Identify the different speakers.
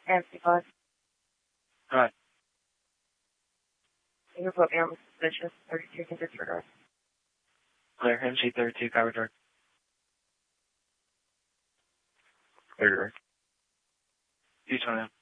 Speaker 1: MC5.
Speaker 2: Alright.
Speaker 1: You can put me on suspicious. 32 can disregard.
Speaker 2: Clear. MC32, cover dark. Clear. You turn in.